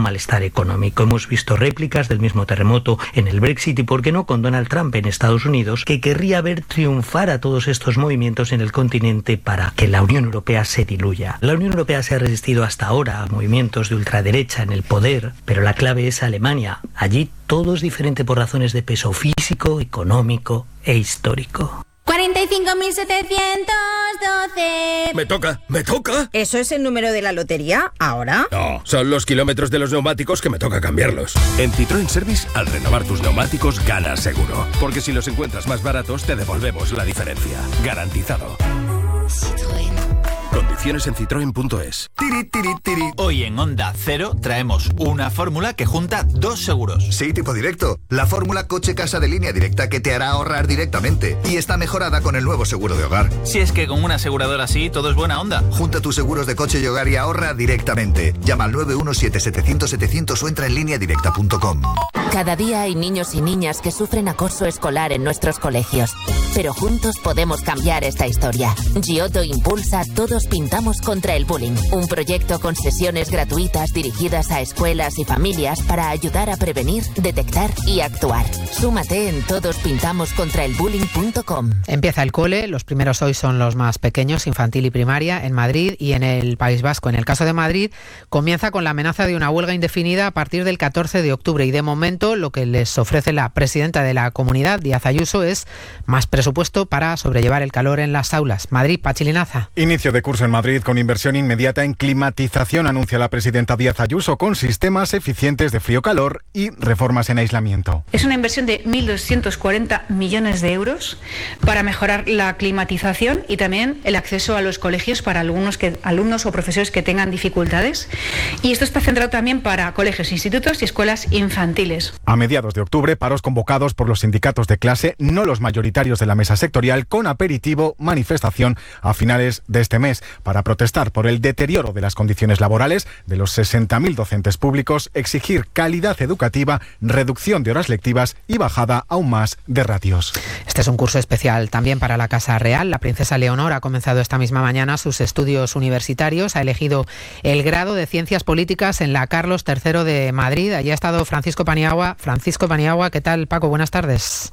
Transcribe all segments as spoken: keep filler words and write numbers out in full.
malestar económico. Hemos visto réplicas del mismo terremoto en el Brexit y, por qué no, con Donald Trump en Estados Unidos, que querría ver triunfar a todos estos movimientos en el continente para que la Unión Europea se diluya. La Unión Europea se ha resistido hasta ahora a movimientos de ultraderecha en el poder, pero la clave es Alemania. Allí todo es diferente por razones de peso físico, económico e histórico. cuarenta y cinco mil setecientos doce. Me toca, me toca. ¿Eso es el número de la lotería ahora? No, son los kilómetros de los neumáticos que me toca cambiarlos. En Citroën Service, al renovar tus neumáticos, ganas seguro. Porque si los encuentras más baratos, te devolvemos la diferencia. Garantizado. Citroën. Condiciones en citroen punto es. Tiri, tiri, tiri. Hoy en Onda Cero traemos una fórmula que junta dos seguros. Sí, tipo directo. La fórmula coche-casa de Línea Directa que te hará ahorrar directamente. Y está mejorada con el nuevo seguro de hogar. Si es que con una aseguradora así todo es buena onda. Junta tus seguros de coche y hogar y ahorra directamente. Llama al nueve uno siete setecientos setecientos o entra en línea directa punto com. Cada día hay niños y niñas que sufren acoso escolar en nuestros colegios. Pero juntos podemos cambiar esta historia. Giotto impulsa Todos Pintamos contra el Bullying, un proyecto con sesiones gratuitas dirigidas a escuelas y familias para ayudar a prevenir, detectar y actuar. Súmate en todos pintamos contra el bullying punto com. Empieza el cole, los primeros hoy son los más pequeños, infantil y primaria, en Madrid y en el País Vasco. En el caso de Madrid, comienza con la amenaza de una huelga indefinida a partir del catorce de octubre y de momento lo que les ofrece la presidenta de la comunidad, Díaz Ayuso, es más presupuesto para sobrellevar el calor en las aulas. Madrid, Pachilinaza. Inicio de curso en Madrid con inversión inmediata en climatización, anuncia la presidenta Díaz Ayuso, con sistemas eficientes de frío-calor y reformas en aislamiento. Es una inversión de mil doscientos cuarenta millones de euros para mejorar la climatización y también el acceso a los colegios para algunos que, alumnos o profesores que tengan dificultades. Y esto está centrado también para colegios, institutos y escuelas infantiles. A mediados de octubre, paros convocados por los sindicatos de clase, no los mayoritarios de la mesa sectorial, con aperitivo, manifestación a finales de este mes para protestar por el deterioro de las condiciones laborales de los sesenta mil docentes públicos, exigir calidad educativa, reducción de horas lectivas y bajada aún más de ratios. Este es un curso especial también para la Casa Real. La princesa Leonor ha comenzado esta misma mañana sus estudios universitarios. Ha elegido el grado de Ciencias Políticas en la Carlos tercero de Madrid. Allí ha estado Francisco Paniagua. Francisco Paniagua, ¿qué tal, Paco? Buenas tardes.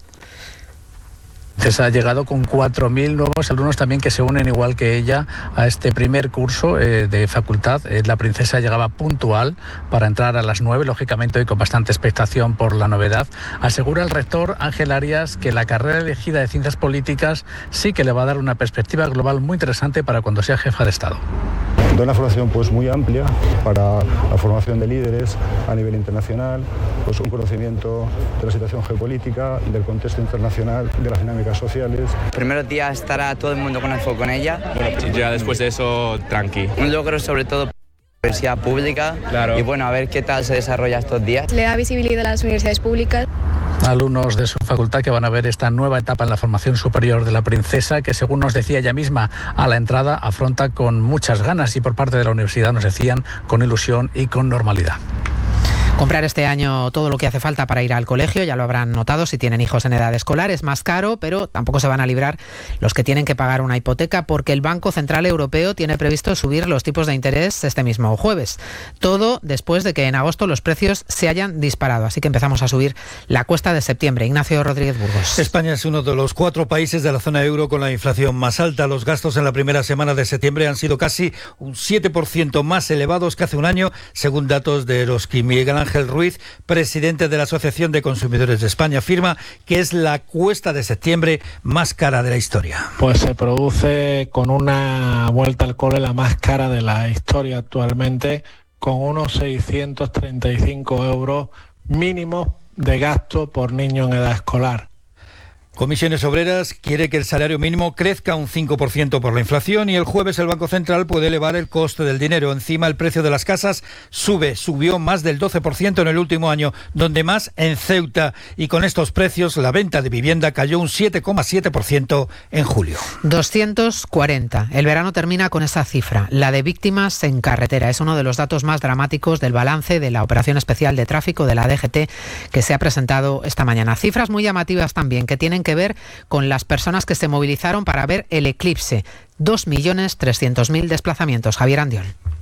Ha llegado con cuatro mil nuevos alumnos también que se unen igual que ella a este primer curso eh, de facultad. Eh, la princesa llegaba puntual para entrar a las nueve, lógicamente hoy con bastante expectación por la novedad. Asegura el rector Ángel Arias que la carrera elegida de Ciencias Políticas sí que le va a dar una perspectiva global muy interesante para cuando sea jefa de Estado. De una formación pues muy amplia para la formación de líderes a nivel internacional, pues un conocimiento de la situación geopolítica, del contexto internacional, de las dinámicas sociales. Primeros días estará todo el mundo con el foco en ella. Bueno, ya después de eso, tranqui. Un logro sobre todo para la universidad pública. Claro. Y bueno, a ver qué tal se desarrolla estos días. Le da visibilidad a las universidades públicas. Alumnos de su facultad que van a ver esta nueva etapa en la formación superior de la princesa, que según nos decía ella misma a la entrada, afronta con muchas ganas y por parte de la universidad nos decían con ilusión y con normalidad. Comprar este año todo lo que hace falta para ir al colegio, ya lo habrán notado si tienen hijos en edad escolar, es más caro, pero tampoco se van a librar los que tienen que pagar una hipoteca porque el Banco Central Europeo tiene previsto subir los tipos de interés este mismo jueves. Todo después de que en agosto los precios se hayan disparado, así que empezamos a subir la cuesta de septiembre. Ignacio Rodríguez Burgos. España es uno de los cuatro países de la zona euro con la inflación más alta. Los gastos en la primera semana de septiembre han sido casi un siete por ciento más elevados que hace un año, según datos de Eroski. Miguel Ángel Ruiz, presidente de la Asociación de Consumidores de España, afirma que es la cuesta de septiembre más cara de la historia. Pues se produce con una vuelta al cole la más cara de la historia actualmente, con unos seiscientos treinta y cinco euros mínimos de gasto por niño en edad escolar. Comisiones Obreras quiere que el salario mínimo crezca un cinco por ciento por la inflación y el jueves el Banco Central puede elevar el coste del dinero. Encima el precio de las casas sube, subió más del doce por ciento en el último año, donde más en Ceuta. Y con estos precios la venta de vivienda cayó un siete coma siete por ciento en julio. doscientos cuarenta. El verano termina con esa cifra, la de víctimas en carretera. Es uno de los datos más dramáticos del balance de la Operación Especial de Tráfico de la D G T que se ha presentado esta mañana. Cifras muy llamativas también que tienen que ver con las personas que se movilizaron para ver el eclipse. dos millones trescientos mil desplazamientos. Javier Andiol.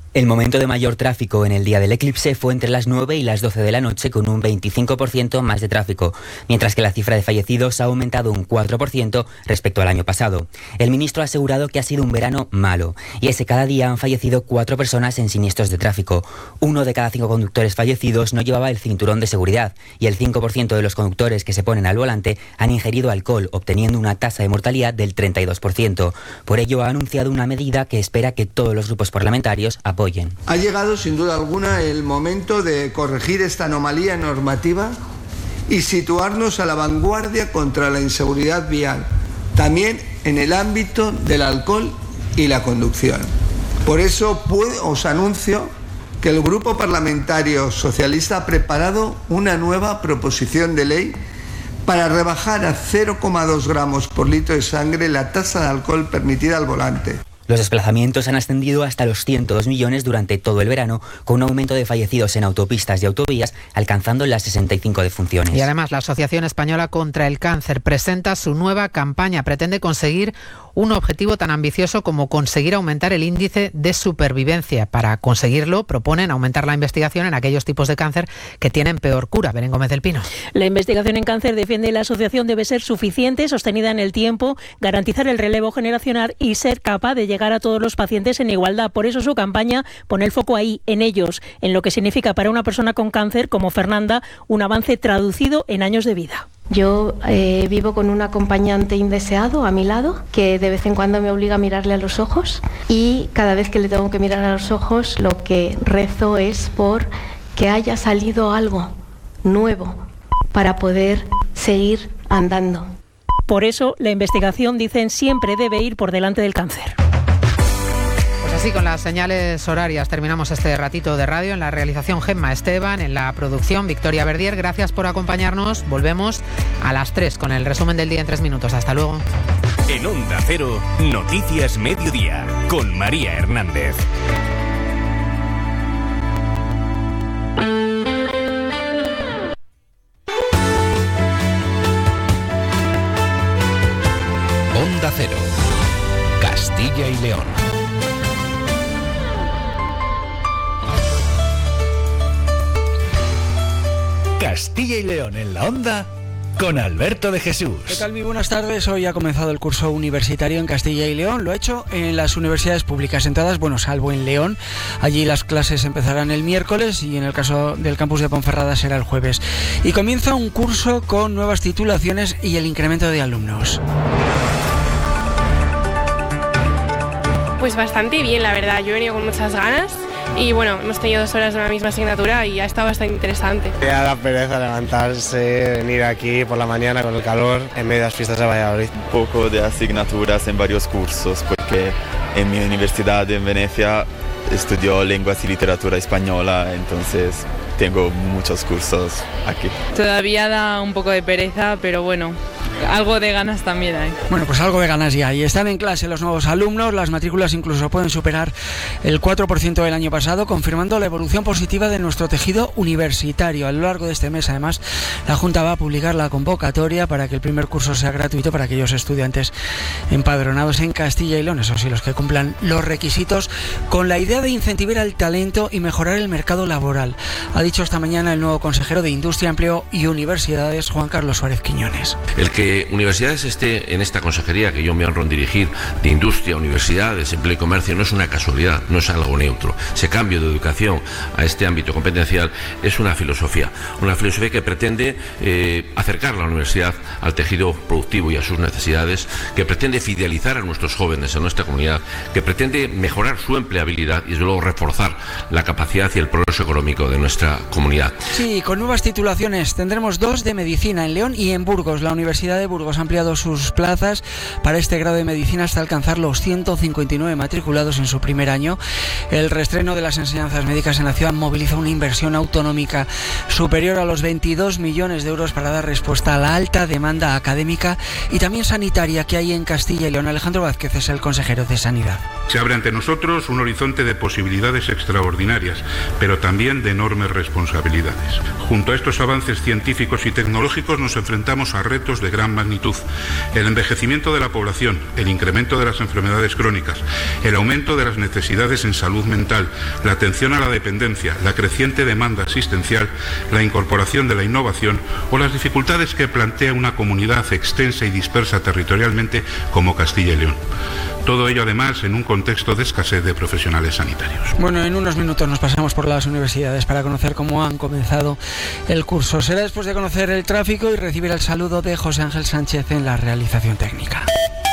El momento de mayor tráfico en el día del eclipse fue entre las nueve y las doce de la noche, con un veinticinco por ciento más de tráfico, mientras que la cifra de fallecidos ha aumentado un cuatro por ciento respecto al año pasado. El ministro ha asegurado que ha sido un verano malo, y es que cada día han fallecido cuatro personas en siniestros de tráfico. Uno de cada cinco conductores fallecidos no llevaba el cinturón de seguridad, y el cinco por ciento de los conductores que se ponen al volante han ingerido alcohol, obteniendo una tasa de mortalidad del treinta y dos por ciento. Por ello, ha anunciado una medida que espera que todos los grupos parlamentarios apoyen. Ha llegado sin duda alguna el momento de corregir esta anomalía normativa y situarnos a la vanguardia contra la inseguridad vial, también en el ámbito del alcohol y la conducción. Por eso puedo, os anuncio que el Grupo Parlamentario Socialista ha preparado una nueva proposición de ley para rebajar a cero coma dos gramos por litro de sangre la tasa de alcohol permitida al volante. Los desplazamientos han ascendido hasta los ciento dos millones durante todo el verano, con un aumento de fallecidos en autopistas y autovías, alcanzando las sesenta y cinco defunciones. Y además, la Asociación Española contra el Cáncer presenta su nueva campaña. Pretende conseguir un objetivo tan ambicioso como conseguir aumentar el índice de supervivencia. Para conseguirlo, proponen aumentar la investigación en aquellos tipos de cáncer que tienen peor cura. Belén Gómez del Pino. La investigación en cáncer, defiende la asociación, debe ser suficiente, sostenida en el tiempo, garantizar el relevo generacional y ser capaz de llegar a todos los pacientes en igualdad. Por eso su campaña pone el foco ahí, en ellos, en lo que significa para una persona con cáncer como Fernanda un avance traducido en años de vida. Yo eh, vivo con un acompañante indeseado a mi lado, que de vez en cuando me obliga a mirarle a los ojos, y cada vez que le tengo que mirar a los ojos, lo que rezo es por que haya salido algo nuevo para poder seguir andando. Por eso la investigación, dicen, siempre debe ir por delante del cáncer. Así, con las señales horarias, terminamos este ratito de radio. En la realización, Gemma Esteban; en la producción, Victoria Verdier. Gracias por acompañarnos. Volvemos a las tres con el resumen del día en tres minutos. Hasta luego. En Onda Cero, Noticias Mediodía, con María Hernández. Onda Cero, Castilla y León. Castilla y León en la Onda, con Alberto de Jesús. ¿Qué tal? Muy buenas tardes. Hoy ha comenzado el curso universitario en Castilla y León. Lo ha hecho en las universidades públicas entradas, bueno, salvo en León. Allí las clases empezarán el miércoles y en el caso del campus de Ponferrada será el jueves. Y comienza un curso con nuevas titulaciones y el incremento de alumnos. Pues bastante bien, la verdad. Yo he venido con muchas ganas. Y bueno, hemos tenido dos horas de una misma asignatura y ha estado bastante interesante. Me da la pereza levantarse, venir aquí por la mañana con el calor en medio de las fiestas de Valladolid. Un poco de asignaturas en varios cursos, porque en mi universidad en Venecia estudió lenguas y literatura española, entonces tengo muchos cursos aquí. Todavía da un poco de pereza, pero bueno, algo de ganas también hay. Bueno, pues algo de ganas ya hay. Están en clase los nuevos alumnos, las matrículas incluso pueden superar el cuatro por ciento del año pasado, confirmando la evolución positiva de nuestro tejido universitario. A lo largo de este mes, además, la Junta va a publicar la convocatoria para que el primer curso sea gratuito para aquellos estudiantes empadronados en Castilla y León, eso sí, los que cumplan los requisitos, con la idea de incentivar el talento y mejorar el mercado laboral. Ha dicho esta mañana el nuevo consejero de Industria, Empleo y Universidades, Juan Carlos Suárez Quiñones. El que Universidades esté en esta consejería que yo me honro en dirigir, de Industria, Universidades, Empleo y Comercio, no es una casualidad, no es algo neutro. Ese cambio de educación a este ámbito competencial es una filosofía, una filosofía que pretende eh, acercar la universidad al tejido productivo y a sus necesidades, que pretende fidelizar a nuestros jóvenes, a nuestra comunidad, que pretende mejorar su empleabilidad y desde luego reforzar la capacidad y el progreso económico de nuestra comunidad. Sí, con nuevas titulaciones tendremos dos de medicina en León y en Burgos. La Universidad de Burgos ha ampliado sus plazas para este grado de medicina hasta alcanzar los ciento cincuenta y nueve matriculados en su primer año. El reestreno de las enseñanzas médicas en la ciudad moviliza una inversión autonómica superior a los veintidós millones de euros para dar respuesta a la alta demanda académica y también sanitaria que hay en Castilla y León. Alejandro Vázquez es el consejero de Sanidad. Se abre ante nosotros un horizonte de posibilidades extraordinarias, pero también de enormes responsabilidades. Junto a estos avances científicos y tecnológicos nos enfrentamos a retos de gran gran magnitud. El envejecimiento de la población, el incremento de las enfermedades crónicas, el aumento de las necesidades en salud mental, la atención a la dependencia, la creciente demanda asistencial, la incorporación de la innovación o las dificultades que plantea una comunidad extensa y dispersa territorialmente como Castilla y León. Todo ello además en un contexto de escasez de profesionales sanitarios. Bueno, en unos minutos nos pasamos por las universidades para conocer cómo han comenzado el curso. Será después de conocer el tráfico y recibir el saludo de José Ángel Sánchez en la realización técnica.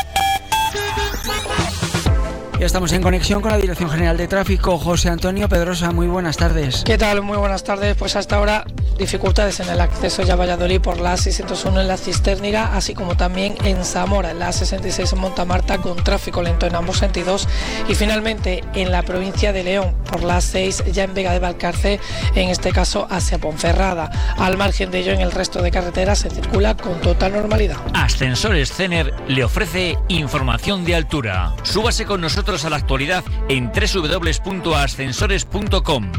Ya estamos en conexión con la Dirección General de Tráfico. José Antonio Pedrosa, muy buenas tardes. ¿Qué tal? Muy buenas tardes. Pues hasta ahora dificultades en el acceso ya a Valladolid por la A seiscientos uno en la Cisterniga, así como también en Zamora, en la A sesenta y seis en Montamarta, con tráfico lento en ambos sentidos. Y finalmente en la provincia de León, por la A seis ya en Vega de Valcarce, en este caso hacia Ponferrada. Al margen de ello, en el resto de carreteras se circula con total normalidad. Ascensores Cener le ofrece información de altura. Súbase con nosotros a la actualidad en doble u doble u doble u punto ascensores punto com.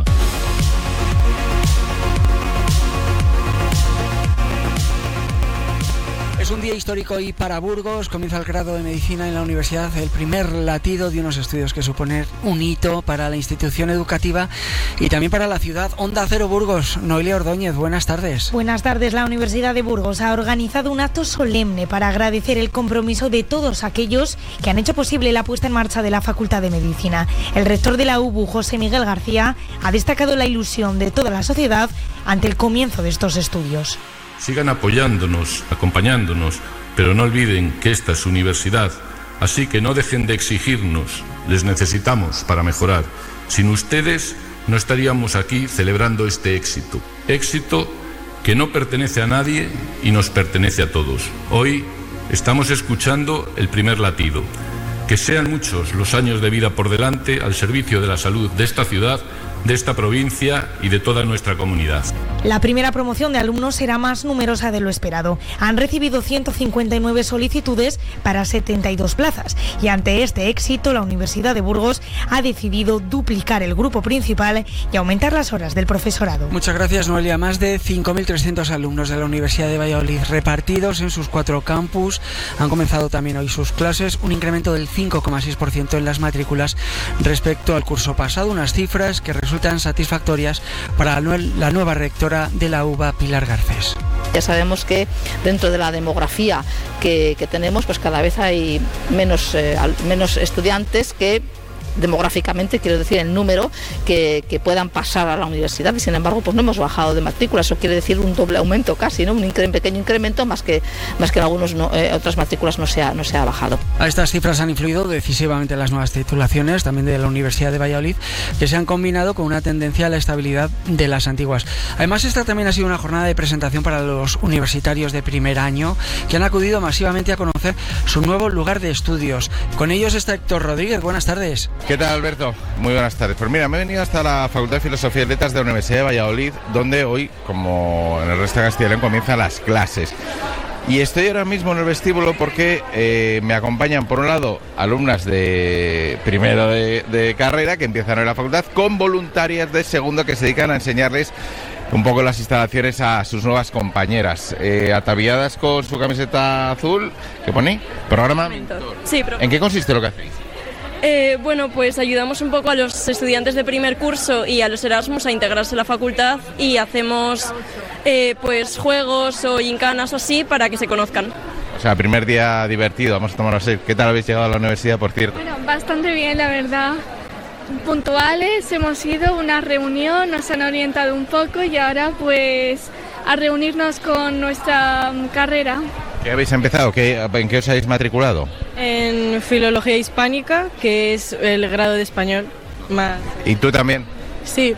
Es un día histórico y para Burgos comienza el grado de Medicina en la universidad, el primer latido de unos estudios que suponen un hito para la institución educativa y también para la ciudad. Onda Cero Burgos, Noelia Ordóñez, buenas tardes. Buenas tardes. La Universidad de Burgos ha organizado un acto solemne para agradecer el compromiso de todos aquellos que han hecho posible la puesta en marcha de la Facultad de Medicina. El rector de la U B U, José Miguel García, ha destacado la ilusión de toda la sociedad ante el comienzo de estos estudios. Sigan apoyándonos, acompañándonos, pero no olviden que esta es su universidad, así que no dejen de exigirnos, les necesitamos para mejorar. Sin ustedes no estaríamos aquí celebrando este éxito, éxito que no pertenece a nadie y nos pertenece a todos. Hoy estamos escuchando el primer latido. Que sean muchos los años de vida por delante al servicio de la salud de esta ciudad, de esta provincia y de toda nuestra comunidad. La primera promoción de alumnos será más numerosa de lo esperado. Han recibido ciento cincuenta y nueve solicitudes para setenta y dos plazas y ante este éxito la Universidad de Burgos ha decidido duplicar el grupo principal y aumentar las horas del profesorado. Muchas gracias, Noelia. Más de cinco mil trescientos alumnos de la Universidad de Valladolid repartidos en sus cuatro campus han comenzado también hoy sus clases, un incremento del cinco coma seis por ciento en las matrículas respecto al curso pasado, unas cifras que resultan satisfactorias para la nueva rectora de la U B A, Pilar Garcés. Ya sabemos que dentro de la demografía que, que tenemos, pues cada vez hay menos, eh, menos estudiantes que demográficamente, quiero decir, el número que, que puedan pasar a la universidad y sin embargo pues no hemos bajado de matrícula. Eso quiere decir un doble aumento casi, ¿no? Un incre- pequeño incremento más que, más que en algunos no, eh, otras matrículas no se, ha, no se ha bajado. A estas cifras han influido decisivamente las nuevas titulaciones también de la Universidad de Valladolid, que se han combinado con una tendencia a la estabilidad de las antiguas. Además, esta también ha sido una jornada de presentación para los universitarios de primer año que han acudido masivamente a conocer su nuevo lugar de estudios. Con ellos está Héctor Rodríguez. Buenas tardes. ¿Qué tal, Alberto? Muy buenas tardes. Pues mira, me he venido hasta la Facultad de Filosofía y Letras de la Universidad de Valladolid, donde hoy, como en el resto de Castilla y León, comienzan las clases. Y estoy ahora mismo en el vestíbulo porque eh, me acompañan, por un lado, alumnas de primero de, de carrera que empiezan en la facultad, con voluntarias de segundo que se dedican a enseñarles un poco las instalaciones a sus nuevas compañeras, eh, ataviadas con su camiseta azul, ¿qué pone? ¿Programa? Sí, pero... ¿En qué consiste lo que hacéis? Eh, bueno, pues ayudamos un poco a los estudiantes de primer curso y a los Erasmus a integrarse a la facultad y hacemos eh, pues juegos o gincanas o así para que se conozcan. O sea, primer día divertido, vamos a tomar a ser. ¿Qué tal habéis llegado a la universidad, por cierto? Bueno, bastante bien, la verdad. Puntuales, hemos ido a una reunión, nos han orientado un poco y ahora pues a reunirnos con nuestra carrera. ¿Qué habéis empezado? ¿Qué, ¿En qué os habéis matriculado? En Filología Hispánica, que es el grado de español más... ¿Y tú también? Sí.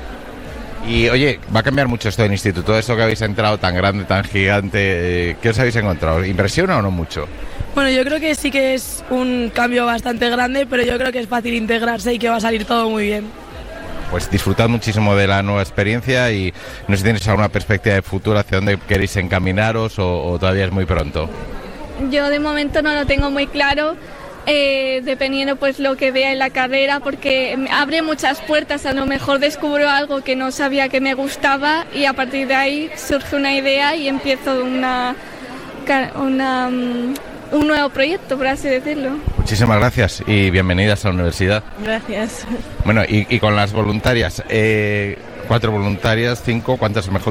Y oye, va a cambiar mucho esto del instituto, esto que habéis entrado tan grande, tan gigante, ¿qué os habéis encontrado? ¿Impresiona o no mucho? Bueno, yo creo que sí que es un cambio bastante grande, pero yo creo que es fácil integrarse y que va a salir todo muy bien. Pues disfrutad muchísimo de la nueva experiencia y no sé si tienes alguna perspectiva de futuro hacia dónde queréis encaminaros o, o todavía es muy pronto. Yo de momento no lo tengo muy claro, eh, dependiendo pues lo que vea en la carrera, porque abre muchas puertas, a lo mejor descubro algo que no sabía que me gustaba y a partir de ahí surge una idea y empiezo una, una, um, un nuevo proyecto, por así decirlo. Muchísimas gracias y bienvenidas a la universidad. Gracias. Bueno, y, y con las voluntarias, eh, cuatro voluntarias, cinco, ¿cuántas mejor?